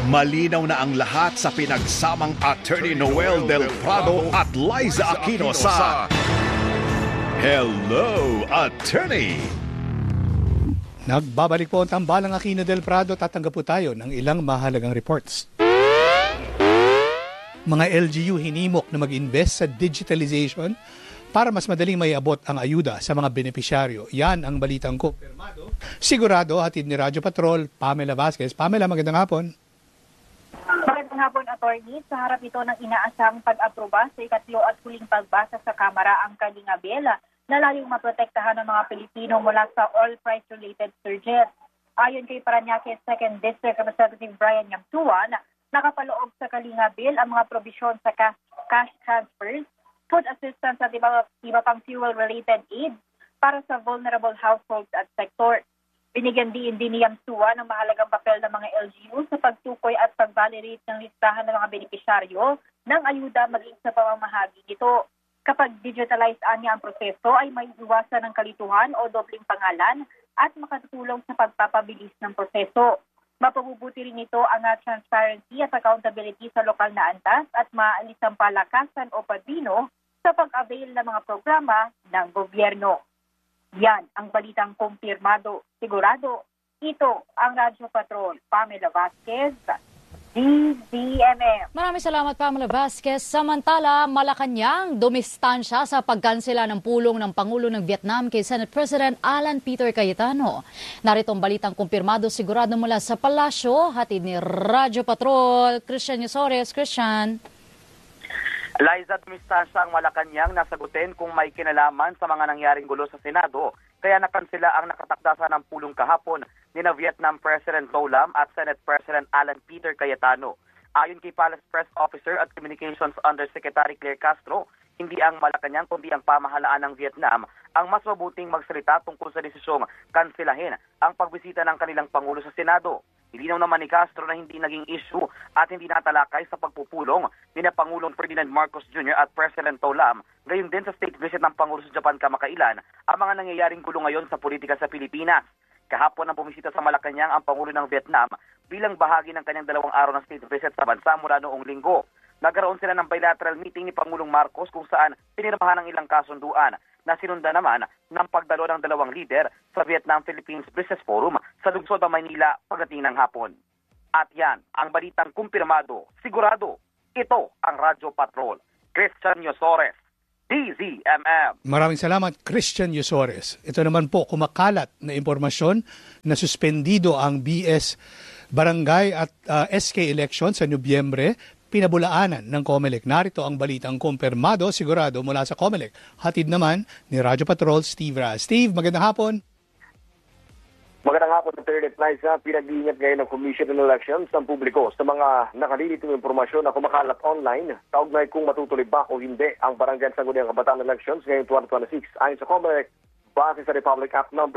Malinaw na ang lahat sa pinagsamang Attorney Noel Del Prado at Liza Aquino sa Hello, Attorney! Nagbabalik po ang tambalang Aquino Del Prado. Tatanggap po tayo ng ilang mahalagang reports. Mga LGU hinimok na mag-invest sa digitalization para mas madaling maiabot ang ayuda sa mga benepisyaryo. Yan ang balitang kumpirmado. Sigurado, hatid ni Radyo Patrol, Pamela Vasquez. Pamela, magandang hapon. Magandang hapon, Attorney. Sa harap ito ng inaasang pag-aproba sa ikatlo at huling pagbasa sa Kamara ang Kalinga Bill na layong maprotektahan ng mga Pilipino mula sa oil price-related surges. Ayon kay Parañaque 2nd District Representative Brian Yamtuan, nakapaloob sa Kalinga Bill ang mga probisyon sa cash transfers, food assistance at iba pang fuel-related aid para sa vulnerable households at sector. Binigyan din ni Yamtuan ng mahalagang papel ng mga LGU sa pagtukoy at pag-validate ng listahan ng mga benepisyaryo ng ayuda maging sa pamamahagi nito. Kapag digitalized niya ang proseso ay may iwasan ng kalituhan o dobling pangalan at makatutulong sa pagpapabilis ng proseso. Mapabubuti rin ito ang transparency at accountability sa lokal na antas at maalis ang palakasan o padrino sa pag-avail ng mga programa ng gobyerno. Yan ang balitang kumpirmado. Sigurado, ito ang Radyo Patrol. Pamela Vasquez, DZMM. Maraming salamat, Pamela Vasquez. Samantala, Malacanang dumistansya sa pagkansela ng pulong ng Pangulo ng Vietnam kay Senate President Alan Peter Cayetano. Narito ang balitang kumpirmado sigurado mula sa Palasyo. Hatid ni Radyo Patrol, Christian Yusores. Christian. Liza, dumistansya ang Malacanang na sagutin kung may kinalaman sa mga nangyaring gulo sa Senado. Kaya nakansela ang nakatakdasa ng pulong kahapon ni na Vietnam President Vo Lam at Senate President Alan Peter Cayetano. Ayon kay Palace Press Officer at Communications Undersecretary Claire Castro, hindi ang Malacanang kundi ang pamahalaan ng Vietnam ang mas mabuting magsalita tungkol sa desisyong kansilahin ang pagbisita ng kanilang Pangulo sa Senado. Ilinaw naman ni Castro na hindi naging issue at hindi natalakay sa pagpupulong ni na Pangulong Ferdinand Marcos Jr. at President Vo Lam. Gayon din sa state visit ng Pangulo sa Japan kamakailan ang mga nangyayaring gulo ngayon sa politika sa Pilipinas. Kahapon ang bumisita sa Malacanang ang Pangulo ng Vietnam bilang bahagi ng kanyang 2 araw na state visit sa bansa mula noong linggo. Nagkaroon sila ng bilateral meeting ni Pangulong Marcos kung saan pinirmahan ang ilang kasunduan na sinundan naman ng pagdalo ng 2 lider sa Vietnam-Philippines Business Forum sa lungsod ng Maynila pagdating ng hapon. At yan ang balitang kumpirmado. Sigurado, ito ang Radyo Patrol. Christian Yusores, DZMM. Maraming salamat, Christian Yusores. Ito naman po, kumakalat na impormasyon na suspendido ang BS Barangay at SK election sa Nobyembre, pinabulaanan ng COMELEC. Narito ang balitang kumpirmado, sigurado mula sa COMELEC. Hatid naman ni Radyo Patrol, Steve Raz. Steve, magandang hapon. Magandang hapon, Attorney Liza. Pinag-iingat ngayon ng Commission on Elections ng publiko sa mga nakalilitong impormasyon na kumakalat online. Kaugnay kung matutuloy ba o hindi ang Barangay Sangguniang Kabataan Elections ngayong 2026. Ayon sa COMELEC, base sa Republic Act No.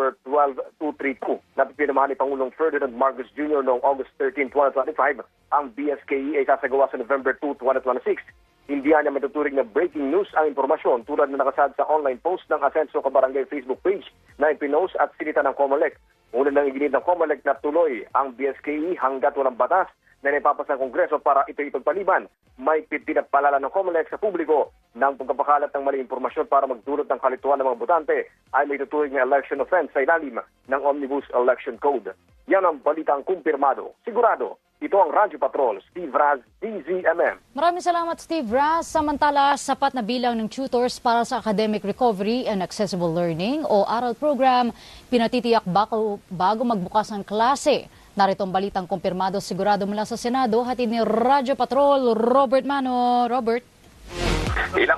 12232 na pinamahan ni Pangulong Ferdinand Marcos Jr. noong August 13, 2025, ang BSKE ay sasagawa sa November 2, 2026. Hindi niya matuturing na breaking news ang impormasyon tulad na nakasad sa online post ng Asenso Kabarangay Facebook page na ipinost at sinita ng COMELEC. Una nang iginit ng COMELEC na tuloy ang BSKE hanggat walang batas na naipapasa ng Kongreso para ito ipagpaliban. May pinapaalala ng COMELEC sa publiko ng pagpapakalat ng maling impormasyon para magdulot ng kalituhan ng mga botante ay may tuturing na election offense sa ilalim ng Omnibus Election Code. Yan ang balitang kumpirmado. Sigurado, ito ang Radyo Patrol, Steve Raz, DZMM. Maraming salamat, Steve Raz. Samantala, sapat na bilang ng tutors para sa Academic Recovery and Accessible Learning o ARAL program, pinatitiyak bago magbukas ang klase. Narito ang balitang kumpirmado sigurado mula sa Senado. Hatid ni Radyo Patrol, Robert Mano. Robert. Ilang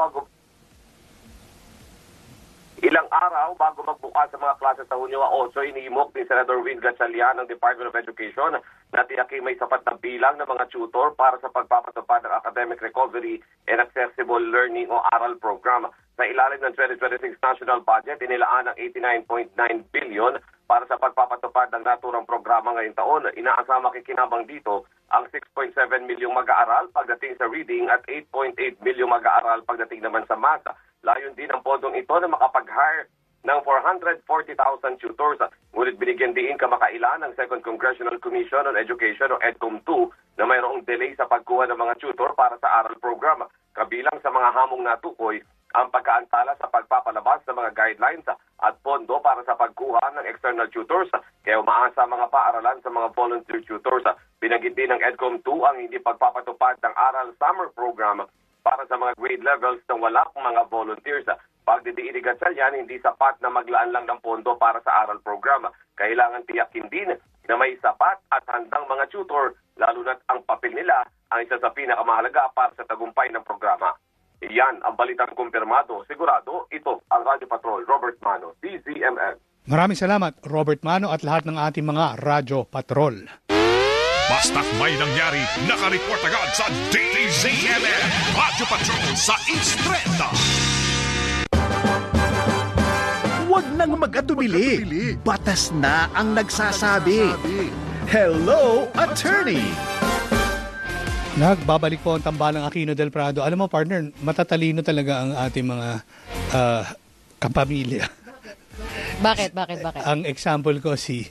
araw bago magbukas sa mga klase sa Hunyo 8, iniimok ni Senator Win Gatchalian ng Department of Education na tiyaking may sapat na bilang ng mga tutor para sa pagpapatupad ng Academic Recovery and Accessible Learning o ARAL program. Sa ilalim ng 2026 National Budget, inilaan ng 89.9 billion para sa pagpapatupad ng naturang programa ngayong taon. Inaasama makikinabang dito ang 6.7 milyong mag-aaral pagdating sa reading at 8.8 milyong mag-aaral pagdating naman sa math. Layon din ang pondong ito na makapag-hire ng 440,000 tutors. Ngunit binigyan din kamakailan ng Second Congressional Commission on Education o EDCOM-2 na mayroong delay sa pagkuha ng mga tutor para sa ARAL program. Kabilang sa mga hamong natukoy ang pagkaantala sa pagpapalabas ng mga guidelines at pondo para sa pagkuha ng external tutors. Kaya umaasa mga paaralan sa mga volunteer tutors. Binanggit din ng EDCOM-2 ang hindi pagpapatupad ng ARAL Summer Program para sa mga grade levels na wala pang mga volunteers. Pagdidiinig at salyan, hindi sapat na maglaan lang ng pondo para sa ARAL program. Kailangan tiyakin din na may sapat at handang mga tutor, lalo na't ang papel nila ang isa sa pinakamahalaga para sa tagumpay ng programa. Iyan ang balitang kumpirmado. Sigurado, ito ang Radio Patrol. Robert Mano, DZMN. Maraming salamat, Robert Mano at lahat ng ating mga Radyo Patrol. Basta't may nangyari, nakareport agad sa DZMN Radio Patrol sa East 30. Huwag nang mag-atubili. Batas na ang nagsasabi. Hello, Attorney! Nagbabalik po ang tambalang Aquino del Prado. Alam mo, partner, matatalino talaga ang ating mga kapamilya. Bakit? Ang example ko si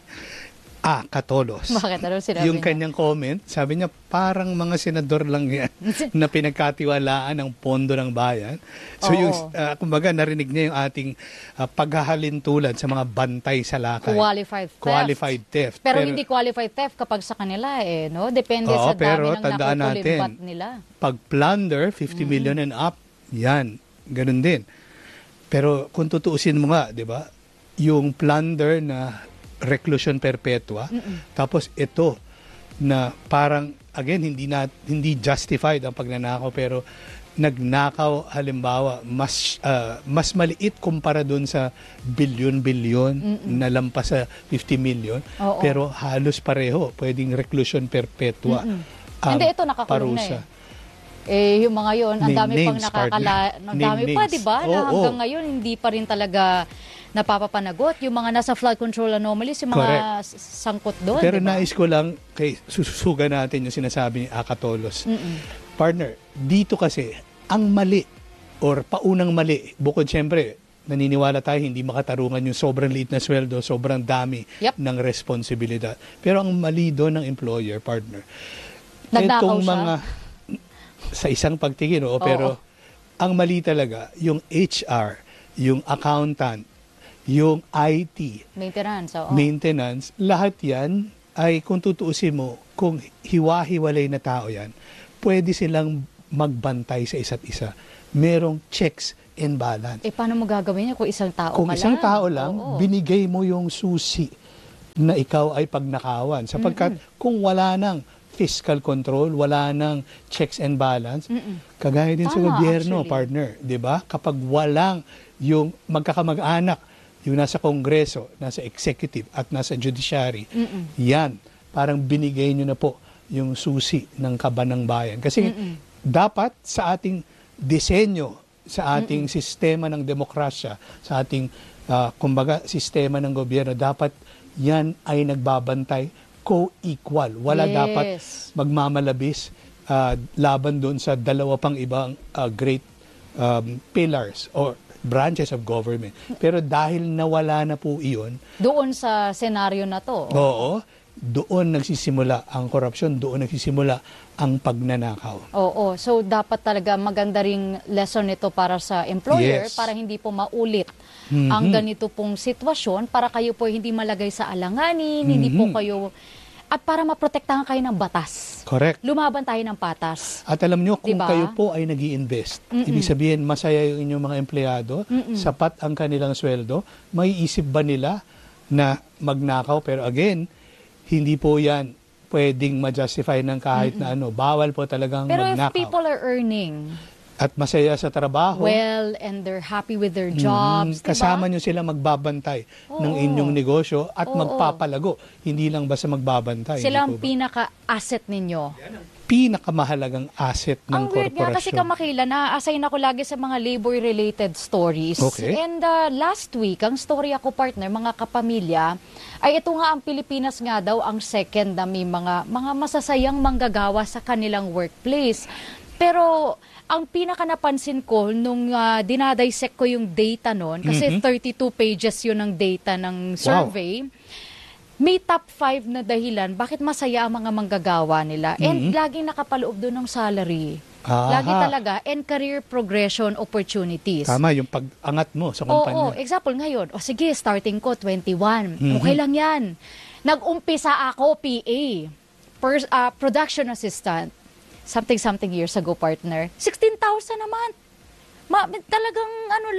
Catolos. Bakit? Ano sinabi Yung niya? kanyang comment, sabi niya, parang mga senador lang yan na pinagkatiwalaan ng pondo ng bayan. So yung, kumbaga, narinig niya yung ating paghahalintulad sa mga bantay sa lakay. Qualified theft. Pero hindi qualified theft kapag sa kanila no? Depende sa dami ng nakukulimbat nila. Pag plunder, 50 million and up, yan. Ganun din. Pero kung tutuusin mo nga, di ba, yung plunder na reclusion perpetua, tapos ito na parang, again, hindi justified ang pagnanakaw, pero nagnakaw, halimbawa, mas maliit kumpara dun sa bilyon-bilyon na lampas sa 50 million, pero halos pareho, pwedeng reclusion perpetua. Hindi, ito nakakulong na yung mga yon, ang dami pang ang dami pa, di ba? Na hanggang ngayon, hindi pa rin talaga napapapanagot. Yung mga nasa flood control anomalies, yung mga sangkot doon. Pero diba? nais ko lang, sususugan natin yung sinasabi ni Catolos. Partner, dito kasi, ang mali, or paunang mali, bukod siyempre, naniniwala tayo, hindi makatarungan yung sobrang liit na sweldo, sobrang dami ng responsibilidad. Pero ang mali doon ng employer, partner, itong mga, sa isang pagtingin, pero ang mali talaga, yung HR, yung accountant, yung IT, maintenance, lahat yan ay kung tutuusin mo, kung hiwa-hiwalay na tao yan, pwede silang magbantay sa isa't isa. Merong checks and balance. Paano mo gagawin niya kung isang tao kung isang tao lang, binigay mo yung susi na ikaw ay pagnakawan. Sapagkat kung wala nang fiscal control, wala nang checks and balance, kagaya din sa gobyerno, partner, di ba? Kapag walang yung magkakamag-anak, yung nasa Kongreso, nasa Executive at nasa Judiciary, yan, parang binigay nyo na po yung susi ng kaban ng bayan. Kasi dapat sa ating disenyo, sa ating sistema ng demokrasya, sa ating, kumbaga, sistema ng gobyerno, dapat yan ay nagbabantay co-equal. Wala dapat magmamalabis laban doon sa dalawa pang ibang great pillars or branches of government. Pero dahil nawala na po iyon, doon sa senaryo na to. Oo, doon nagsisimula ang korupsyon, doon nagsisimula ang pagnanakaw. Oo, so dapat talaga maganda ring lesson nito para sa employer para hindi po maulit ang ganito pong sitwasyon, para kayo po hindi malagay sa alanganin, hindi po kayo, at para maprotektahan kayo ng batas. Correct. Lumaban tayo ng patas. At alam nyo, kung kayo po ay nag-i-invest, ibig sabihin, masaya yung inyong mga empleyado, sapat ang kanilang sweldo, may isip ba nila na magnakaw? Pero again, hindi po yan pwedeng ma-justify ng kahit na ano. Bawal po talagang pero magnakaw. Pero if people are earning, at masaya sa trabaho, well, and they're happy with their jobs, kasama nyo sila magbabantay ng inyong negosyo at magpapalago. Hindi lang basta magbabantay. Sila ang pinaka-asset ninyo. Pinakamahalagang asset ng korporasyon. Ang weird nga kasi Kamakila, na-assign ako lagi sa mga labor-related stories. Okay. And last week, ang story ako, partner, mga kapamilya, ay ito nga ang Pilipinas nga daw ang second na may mga masasayang manggagawa sa kanilang workplace. Pero ang pinaka napansin ko nung dinadissect ko yung data noon, kasi 32 pages yun ng data ng survey, may top 5 na dahilan bakit masaya ang mga manggagawa nila. And laging nakapaloob doon ng salary. Lagi talaga, and career progression opportunities. Tama, yung pag-angat mo sa kumpanya. Oo, example ngayon, sige, starting ko 21. Okay lang yan. Nag-umpisa ako PA, production assistant, something years ago, partner. 16,000 naman. Talagang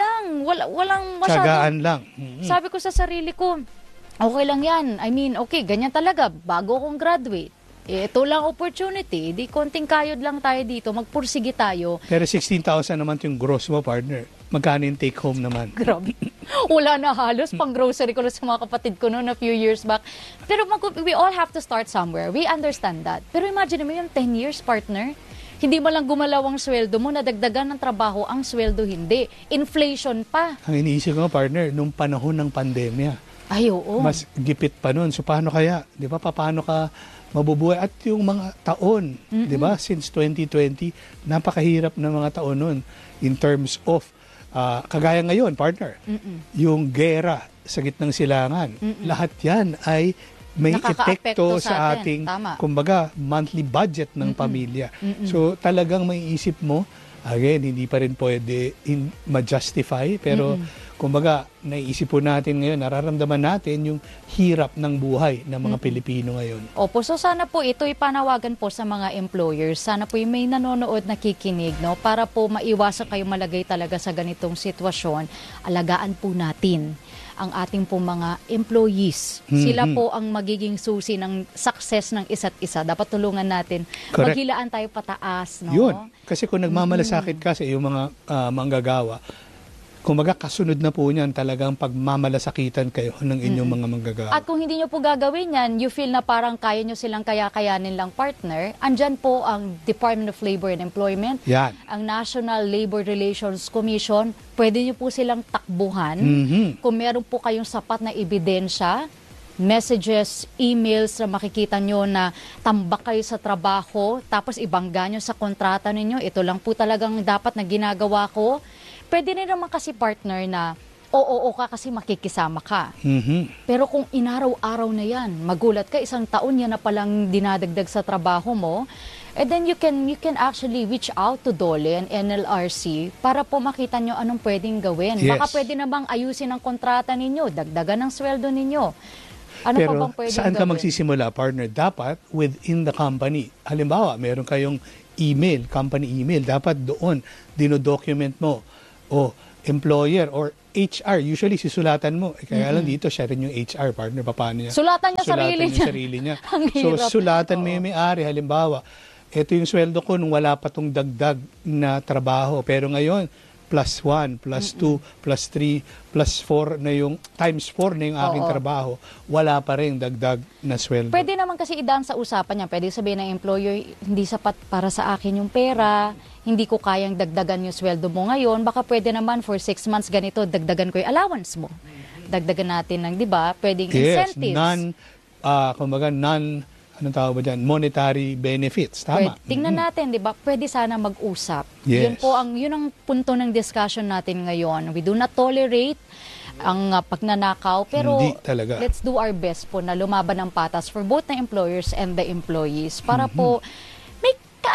walang masyadong. Tsagaan lang. Sabi ko sa sarili ko, okay lang yan. I mean, okay, ganyan talaga. Bago akong graduate. Ito lang opportunity. Di konting kayod lang tayo dito. Magpursige tayo. Pero 16,000 naman yung gross mo, partner. Magkano yung take home naman? Grabe. Wala na halos. Pang grocery ko na sa mga kapatid ko noon a few years back. Pero we all have to start somewhere. We understand that. Pero imagine mo yung 10 years, partner. Hindi mo lang gumalaw ang sweldo mo, nadagdagan ng trabaho, ang sweldo hindi. Inflation pa. Ang iniisip ko, partner, nung panahon ng pandemya, ay, oo. mas gipit pa nun. So paano kaya? Di ba? Paano ka mabubuhay? At yung mga taon, di ba? Since 2020, napakahirap na mga taon nun in terms of, kagaya ngayon, partner, yung gera sa gitnang silangan. Lahat yan ay may epekto sa ating, kumbaga, monthly budget ng pamilya. So talagang may isip mo, again, hindi pa rin pwede ma-justify, pero kumbaga, naiisip po natin ngayon, nararamdaman natin yung hirap ng buhay ng mga Pilipino ngayon. Opo, so sana po ito ipanawagan po sa mga employers. Sana po yung may nanonood, nakikinig, no? Para po maiwasan kayo malagay talaga sa ganitong sitwasyon. Alagaan po natin ang ating po mga employees. Sila po ang magiging susi ng success ng isa't isa. Dapat tulungan natin. Correct. Maghilaan tayo pataas, no? Yun. Kasi kung nagmamalasakit ka sa iyong mga manggagawa, kumbaga kasunod na po niyan talagang pagmamalasakitan kayo ng inyong mga manggagawa. At kung hindi nyo po gagawin yan, you feel na parang kaya nyo silang kaya-kayanin lang partner, andyan po ang Department of Labor and Employment, yan, ang National Labor Relations Commission, pwede nyo po silang takbuhan. Kung meron po kayong sapat na ebidensya, messages, emails na makikita nyo na tambak kayo sa trabaho, tapos ibangga nyo sa kontrata ninyo, ito lang po talagang dapat na ginagawa ko. Pwede rin naman kasi partner na oo ka kasi makikisama ka. Pero kung inaraw-araw na yan, magulat ka, isang taon yan na palang dinadagdag sa trabaho mo, and then you can actually reach out to DOLE and NLRC para po makita nyo anong pwedeng gawin. Yes. Baka pwede namang ayusin ang kontrata ninyo, dagdagan ng sweldo ninyo. Ano pero pa bang pwedeng saan ka gawin? magsisimula, partner? Dapat within the company. Halimbawa, meron kayong email, company email, dapat doon dinodocument mo o employer or HR, usually sisulatan mo. Kaya lang dito, siya rin yung HR partner. Paano niya? Sulatan niya sarili niya. So, sulatan mo yung may-ari. Halimbawa, ito yung sweldo ko nung wala pa tong dagdag na trabaho. Pero ngayon, plus 1, plus 2, plus 3, plus 4 na yung, times 4 na yung aking trabaho, wala pa rin dagdag na sweldo. Pwede naman kasi idaan sa usapan niya. Pwede sabihin ng employer, hindi sapat para sa akin yung pera, hindi ko kayang dagdagan yung sweldo mo ngayon, baka pwede naman for 6 months ganito, dagdagan ko yung allowance mo. Dagdagan natin ng, di ba, pwedeng incentives. Kumbaga, anong tawag ba dyan? Monetary benefits. Tama. Tingnan natin, di ba? Pwede sana mag-usap. Yes. Yun ang punto ng discussion natin ngayon. We do not tolerate ang pagnanakaw, pero hindi talaga. Let's do our best po na lumaban ng patas for both the employers and the employees para po may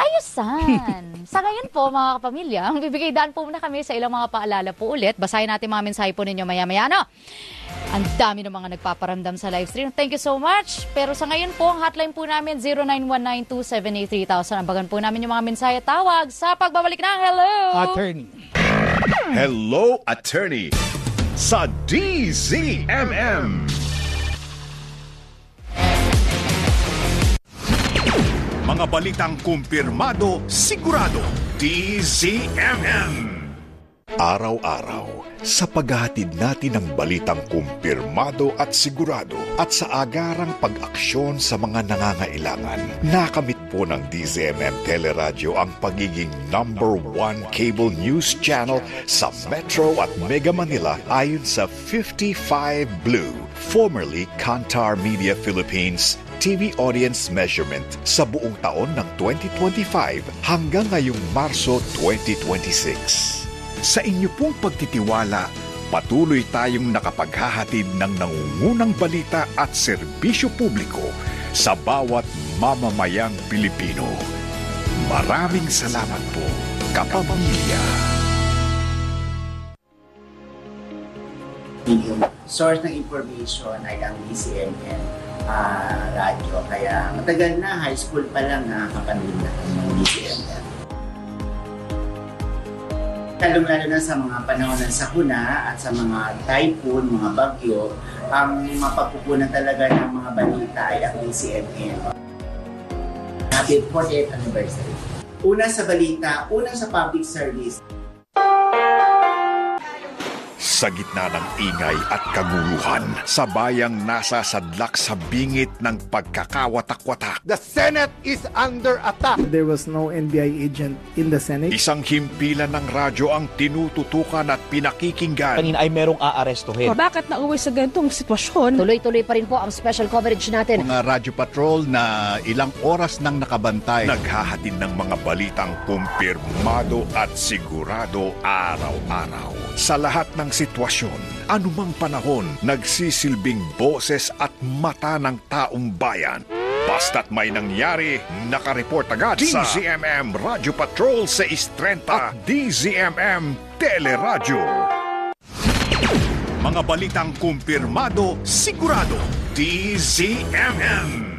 kaayusan. Sa ngayon po, mga kapamilya, bibigay daan po muna kami sa ilang mga paalala po ulit. Basahin natin mga mensahe po ninyo maya-maya, no? Ang dami ng mga nagpaparamdam sa live stream. Thank you so much. Pero sa ngayon po, ang hotline po namin, 0919-278-3000. Ambagan po namin yung mga mensahe tawag sa pagbabalik ng Hello! Attorney. Hello, Attorney sa DZMM. Mga balitang kumpirmado, sigurado, DZMM. Araw-araw, sa paghahatid natin ng balitang kumpirmado at sigurado at sa agarang pag-aksyon sa mga nangangailangan, nakamit po ng DZMM Teleradyo ang pagiging #1 cable news channel sa Metro at Mega Manila ayon sa 55 Blue, formerly Kantar Media Philippines, TV audience measurement sa buong taon ng 2025 hanggang ngayong Marso 2026. Sa inyo pong pagtitiwala, patuloy tayong nakapaghahatid ng nangungunang balita at serbisyo publiko sa bawat mamamayang Pilipino. Maraming salamat po, kapamilya. Yung source ng information ay ang DZMM radyo. Kaya matagal na, high school pa lang nakakapanood na ng DZMM. Lalong-lalo na sa mga panahon ng sakuna at sa mga typhoon, mga bagyo, ang mapagkukunan talaga ng mga balita ay ang DZMM. Happy 48th anniversary. Una sa balita, una sa public service. Sa gitna ng ingay at kaguluhan, sa bayang nasa sadlak sa bingit ng pagkakawatak-watak. The Senate is under attack. There was no NBI agent in the Senate. Isang himpilan ng radyo ang tinututukan at pinakikinggan. Kanina ay merong aarestuhin. Bakit nauwi sa ganitong sitwasyon? Tuloy-tuloy pa rin po ang special coverage natin. Mga radyo patrol na ilang oras nang nakabantay. Naghahatid ng mga balitang kumpirmado at sigurado araw-araw. Sa lahat ng sitwasyon, anumang panahon, nagsisilbing boses at mata ng taong bayan. Basta't may nangyari, nakareport agad sa DZMM Radio Patrol sa 630 at DZMM Teleradyo. Mga balitang kumpirmado, sigurado, DZMM.